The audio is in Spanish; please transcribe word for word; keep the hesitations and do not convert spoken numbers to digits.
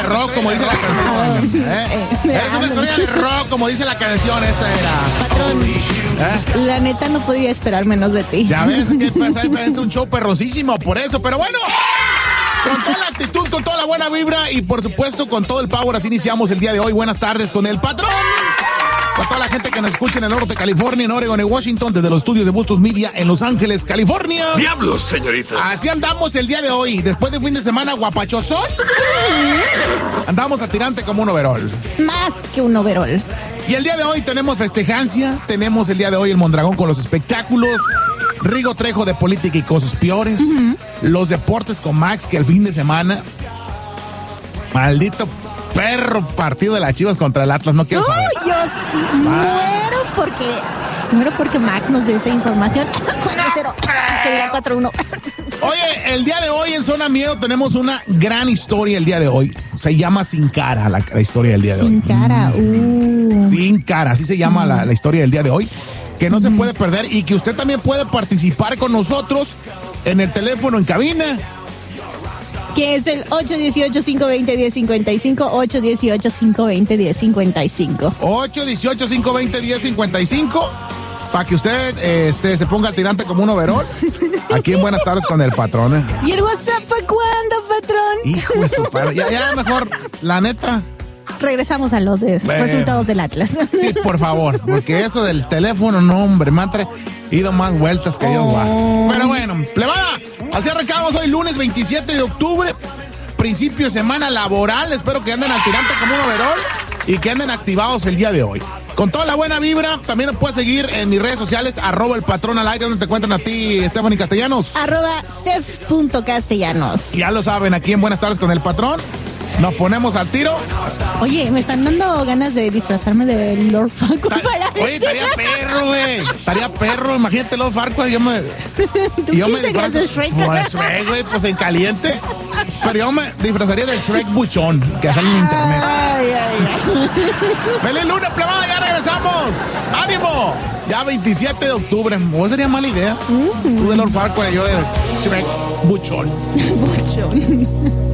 rock, como dice la canción. ¿eh? Es una historia de rock, como dice la canción. Esta era. Patrón, ¿eh? La neta no podía esperar menos de ti. Ya ves que pasa, es un show perrosísimo, por eso. Pero bueno, con toda la actitud, con toda la buena vibra y por supuesto con todo el power, así iniciamos el día de hoy. Buenas tardes con el patrón. Con toda la gente que nos escucha en el norte de California, en Oregon, en Washington, desde los estudios de Bustos Media en Los Ángeles, California. ¡Diablos, señorita! Así andamos el día de hoy. Después de un fin de semana guapachosón, andamos a tirante como un overol. Más que un overol. Y el día de hoy tenemos festejancia, tenemos el día de hoy el Mondragón con los espectáculos, Rigo Trejo de política y cosas peores, uh-huh. Los deportes con Max, que el fin de semana, maldito perro partido de las Chivas contra el Atlas, no quiero saber. Uy, yo sí ah. muero porque muero porque Max nos dé esa información. cuatro cero, que diga cuatro uno. Oye, el día de hoy en Zona Miedo tenemos una gran historia el día de hoy. Se llama Sin Cara la, la historia del día de Sin hoy. Sin Cara, uh. Sin Cara, así se llama mm. la, la historia del día de hoy. Que no mm. se puede perder y que usted también puede participar con nosotros en el teléfono en cabina. Que es el ocho uno ocho, cinco dos cero, uno cero cinco cinco, ocho uno ocho, cinco dos cero, uno cero cinco cinco. ocho uno ocho, cinco dos cero, uno cero cinco cinco. Para que usted este, se ponga al tirante como un overol. Aquí en Buenas Tardes con el patrón. ¿eh? ¿Y el WhatsApp para cuándo, patrón? Hijo de su padre. Ya, ya mejor, la neta. Regresamos a los de bueno, resultados del Atlas. Sí, por favor, porque eso del teléfono, no, hombre, me ha ido más vueltas que oh. Dios va. Pero bueno, plebada, así arrancamos hoy lunes veintisiete de octubre, principio de semana laboral. Espero que anden al tirante como un overol y que anden activados el día de hoy. Con toda la buena vibra, también nos puedes seguir en mis redes sociales, arroba el patrón al aire, donde te cuentan a ti, Stephanie Castellanos. Arroba Steph.castellanos. Ya lo saben, aquí en Buenas Tardes con el patrón. Nos ponemos al tiro. Oye, me están dando ganas de disfrazarme de Lord Farquaad. Ta- para Oye, estaría perro, güey. Estaría perro. Imagínate Lord Farquaad. Yo me. ¿Tú yo me disfrazo de Shrek? Pues Shrek, güey, pues en caliente. Pero yo me disfrazaría del Shrek buchón que sale en internet. Ay, ay, ay. ¡Feliz lunes, plebada! ¡Ya regresamos! ¡Ánimo! Ya veintisiete de octubre. ¿O sería mala idea? Uh-huh. Tú de Lord Farquaad y yo de Shrek buchón. Buchón.